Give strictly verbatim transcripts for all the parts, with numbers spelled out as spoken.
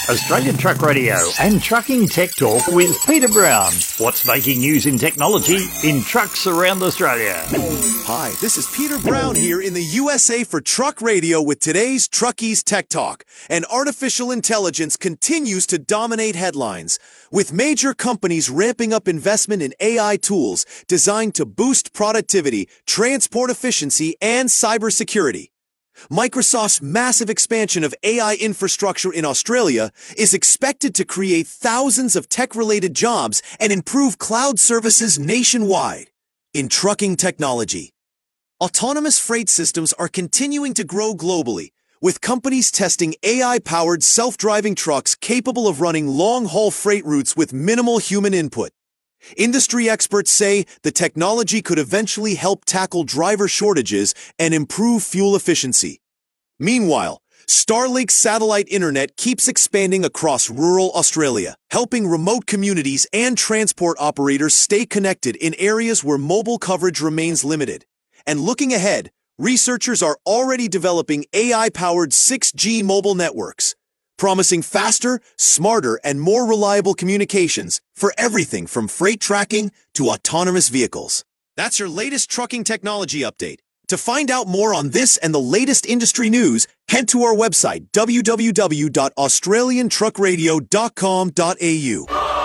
Australian Truck Radio and Trucking Tech Talk with Peter Brown. What's making news in technology in trucks around Australia? Hi, this is Peter Brown here in the U S A for Truck Radio with today's Truckies Tech Talk. And artificial intelligence continues to dominate headlines, with major companies ramping up investment in A I tools designed to boost productivity, transport efficiency, and cybersecurity. Microsoft's massive expansion of A I infrastructure in Australia is expected to create thousands of tech-related jobs and improve cloud services nationwide. In trucking technology, autonomous freight systems are continuing to grow globally, with companies testing A I-powered self-driving trucks capable of running long-haul freight routes with minimal human input. Industry experts say the technology could eventually help tackle driver shortages and improve fuel efficiency. Meanwhile, Starlink satellite internet keeps expanding across rural Australia, helping remote communities and transport operators stay connected in areas where mobile coverage remains limited. And looking ahead, researchers are already developing A I-powered six G mobile networks, promising faster, smarter, and more reliable communications for everything from freight tracking to autonomous vehicles. That's your latest trucking technology update. To find out more on this and the latest industry news, head to our website, w w w dot australian truck radio dot com dot a u.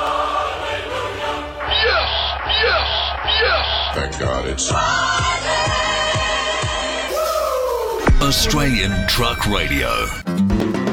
Yes! Yes! Yes! Thank God it's... Australian Truck Radio.